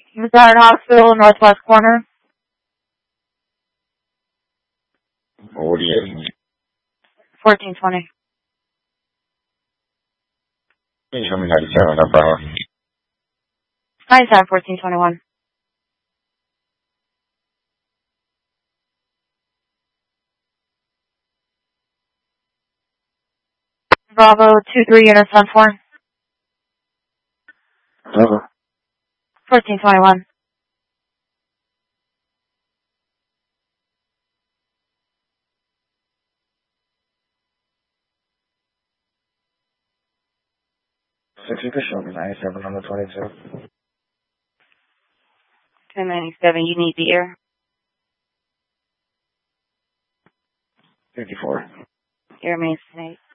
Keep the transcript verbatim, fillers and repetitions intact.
Missouri Hospital, northwest corner. What do you have? fourteen twenty. Can you tell me ninety-seven, no problem. ninety-seven, fourteen twenty-one. Bravo, two three units on four. Bravo. fourteen twenty-one. Six you could show me ninety-seven on the twenty-two. ten ninety-seven, you need the air. fifty-four. Air maintenance.